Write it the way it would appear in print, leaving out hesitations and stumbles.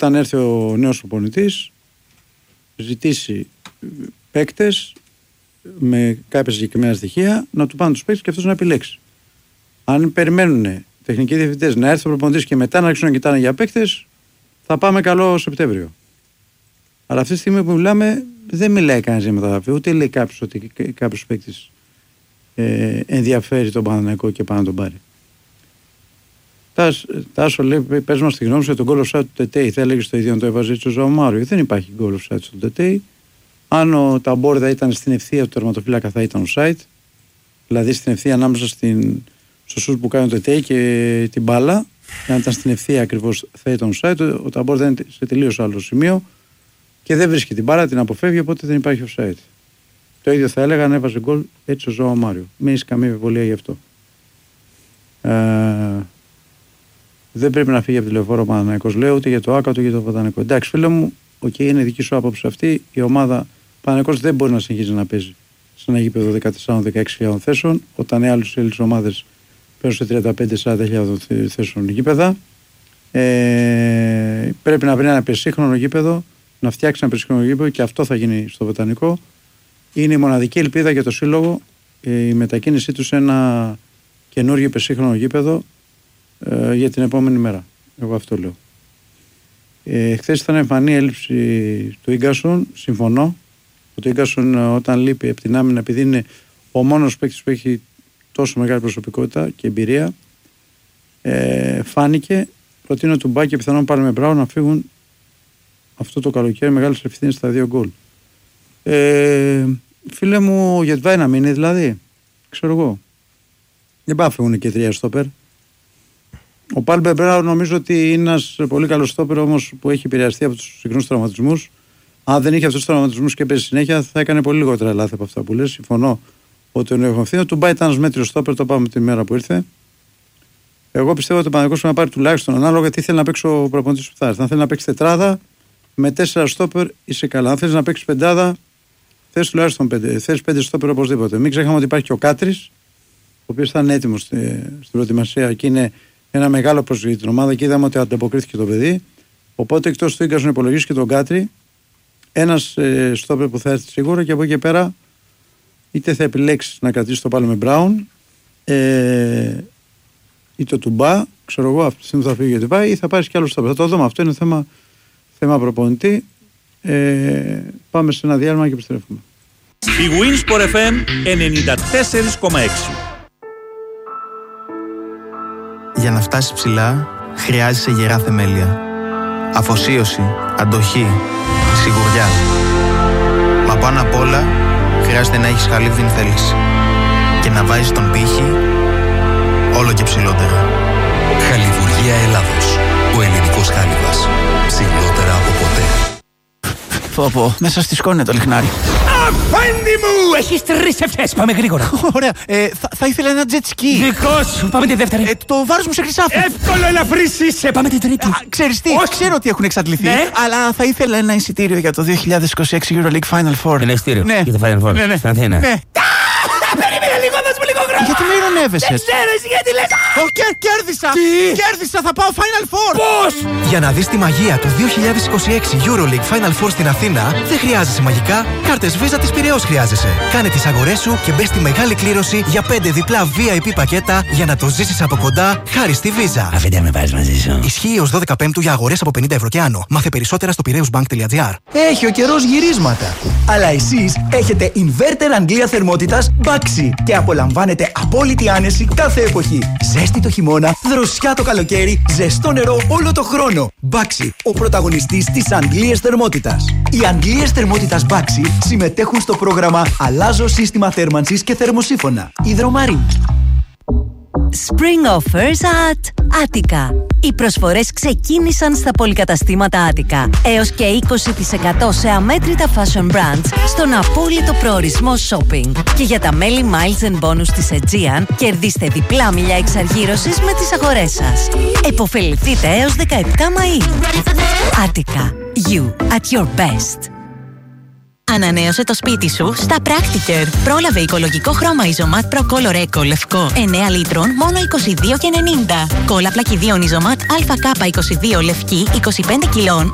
όταν έρθει ο νέος προπονητής, ζητήσει παίκτες με κάποια συγκεκριμένα στοιχεία, να του πάνε τους παίκτες και αυτός να επιλέξει. Αν περιμένουν τεχνικοί διευθυντές να έρθει ο προπονητής και μετά να αρχίσουν να κοιτάνε για παίκτες, θα πάμε καλό Σεπτέμβριο. Αλλά αυτή τη στιγμή που μιλάμε, δεν μιλάει κανένας για μεταγραφή, ούτε λέει κάποιος ότι κάποιος παίκτης ενδιαφέρει τον Παναθηναϊκό και πάει να τον πάρει. Τάσο λέει: πες μας τη γνώμη σου για τον goal offside του Τετέι. Θα έλεγες το ίδιο να το έβαζε έτσι ο Ζωά Μάριο. Δεν υπάρχει goal offside στον Τετέι. Αν ο Ταμπόρδα ήταν στην ευθεία του τερματοφύλακα, θα ήταν offside. Δηλαδή στην ευθεία ανάμεσα στο σουτ που κάνει ο Τετέι και την μπάλα. Αν ήταν στην ευθεία ακριβώς, θα ήταν offside. Ο Ταμπόρδα είναι σε τελείως άλλο σημείο και δεν βρίσκει την μπάλα, την αποφεύγει, οπότε δεν υπάρχει offside. Το ίδιο θα έλεγα αν έβαζε goal έτσι ο Ζωά Μάριο. Μην έχει καμία αμφιβολία γι' αυτό. Δεν πρέπει να φύγει από τη Λεωφόρο ο Παναθηναϊκός, λέω, ούτε για το ΆΚΑ ούτε για το Βοτανικό. Εντάξει, φίλε μου, είναι δική σου άποψη αυτή. Η ομάδα Παναθηναϊκός δεν μπορεί να συνεχίζει να παίζει σε ένα γήπεδο 14-16.000 θέσεων, όταν οι άλλες ομάδες παίζουν σε 35-40.000 θέσεων γήπεδα. Πρέπει να βρει ένα περσύγχρονο γήπεδο, να φτιάξει ένα περσύγχρονο γήπεδο και αυτό θα γίνει στο Βοτανικό. Είναι η μοναδική ελπίδα για το σύλλογο η μετακίνησή του σε ένα καινούργιο περσύγχρονο γήπεδο για την επόμενη μέρα. Εγώ αυτό λέω. Χθες ήταν εμφανή έλλειψη του Ίγκασον. Συμφωνώ. Ο Ίγκασον όταν λείπει από την άμυνα, επειδή είναι ο μόνος παίκτης που έχει τόσο μεγάλη προσωπικότητα και εμπειρία, φάνηκε. Προτείνω του Μπά και πιθανόν πάλι με Μπράουν να φύγουν αυτό το καλοκαίρι μεγάλες ευθύνες στα 2 γκολ. Φίλε μου, γιατί πάει να μείνει δηλαδή. Ξέρω εγώ. Δεν πάει να φύγουν και 3 στόπερ. Ο Πάλμπερ Μπράουν νομίζω ότι είναι ένας πολύ καλός στόπερ, όμως που έχει επηρεαστεί από τους συχνούς τραυματισμούς. Αν δεν είχε αυτούς τους τραυματισμούς και παίζει συνέχεια, θα έκανε πολύ λιγότερα λάθη από αυτά που λες. Συμφωνώ ότι ο Νεοφευθύνο του Μπά ήταν ένας μέτριος στόπερ, το πάμε την μέρα που ήρθε. Εγώ πιστεύω ότι ο Παναθηναϊκός πρέπει να πάρει τουλάχιστον ανάλογα γιατί θέλει να παίξει ο προπονητής που θα έρθει. Αν θέλει να παίξει τετράδα με 4 στόπερ, είσαι καλά. Αν θέλει να παίξει πεντάδα, θες τουλάχιστον 5. Θες 5 στόπερ οπωσδήποτε. Μην ξεχνάμε ότι υπάρχει και ο Κάτρης, ο οποίος ήταν έτοιμος στην προετοιμασία και είναι ένα μεγάλο πρόσωπο για την ομάδα και είδαμε ότι ανταποκρίθηκε το παιδί. Οπότε εκτός του Ίγκασον υπολογίσει και τον Κάτρη, ένας στόπερ που θα έρθει σίγουρα και από εκεί και πέρα είτε θα επιλέξει να κρατήσει το πάλι με Μπράουν ή το Τουμπά, ξέρω εγώ, αυτή τη στιγμή θα φύγει γιατί πάει, ή θα πάρει κι άλλο στόπερ. Θα το δούμε. Αυτό είναι θέμα προπονητή. Πάμε σε ένα διάλειμμα και επιστρέφουμε. Η Winsport FM 94,6. Για να φτάσεις ψηλά, χρειάζεσαι γερά θεμέλια. Αφοσίωση, αντοχή, σιγουριά. Μα πάνω απ' όλα, χρειάζεται να έχεις χαλίβδιν θέληση. Και να βάζεις τον πύχη όλο και ψηλότερα. Χαλιβουργία Ελλάδος. Ο ελληνικός χάλιβας. Ψηλότερα από ποτέ. Πω, μέσα στη σκόνη το λιχνάρι. Αφέντη μου! Έχεις 3 ευτές, πάμε γρήγορα. Ωραία, θα ήθελα ένα jet ski. Δικό σου, πάμε τη δεύτερη. Το βάρος μου σε χρυσάφι. Εύκολο, ελαφρύς είσαι, πάμε την τρίτη. Ξέρεις τι, ξέρω ότι έχουν εξαντληθεί, ναι. Αλλά θα ήθελα ένα εισιτήριο για το 2026 EuroLeague Final Four. Ένα εισιτήριο, ναι. Για το Final Four, ναι. Στην Αθήνα. Ναι. Περίμενε λίγο, δώσ' μου λίγο χρόνο. Γιατί με ειρωνεύεσαι? Δεν ξέρω εσύ γιατί λες. Κέρδισα! Τι? Κέρδισα, θα πάω Final Four! Πώς? Για να δεις τη μαγεία του 2026 EuroLeague Final Four στην Αθήνα, δεν χρειάζεσαι μαγικά, κάρτες Visa της Πειραιώς χρειάζεσαι. Κάνε τις αγορές σου και μπες στη μεγάλη κλήρωση για 5 διπλά VIP πακέτα για να το ζήσεις από κοντά χάρη στη Visa. Αφέντη με πάρεις μαζί σου. Ισχύει ως 12 Πέμπτου για αγορές από 50 ευρώ και άνω. Μάθε περισσότερα στο piraeusbank.gr. Έχει ο καιρός γυρίσματα. Αλλά εσείς έχετε inverter Αγγλία θερμότητας Baxi και απολαμβάνετε απόλυτη άνεση κάθε εποχή. Ζέστη το χειμώνα, δροσιά το καλοκαίρι, ζεστό νερό όλο το χρόνο. Baxi, ο πρωταγωνιστής της Αγγλίας θερμότητας. Οι Αγγλίες θερμότητας Baxi συμμετέχουν στο πρόγραμμα Αλλάζω σύστημα θέρμανσης και θερμοσύφωνα. Υδρομαρή. Spring offers at Attica. Οι προσφορές ξεκίνησαν στα πολυκαταστήματα Attica. Έως και 20% σε αμέτρητα fashion brands στον απόλυτο προορισμό shopping. Και για τα μέλη Miles and Bonus της Aegean, κερδίστε διπλά μίλια εξαργύρωσης με τις αγορές σας. Εποφεληθείτε έως 17 Μαΐου. Attica. You at your best. Ανανέωσε το σπίτι σου στα Practicare. Πρόλαβε οικολογικό χρώμα Isomat Pro Color Eco λευκό 9 λίτρων μόνο 22,90. Κόλλα πλακιδίων Isomat ΑΚ22 λευκή 25 κιλών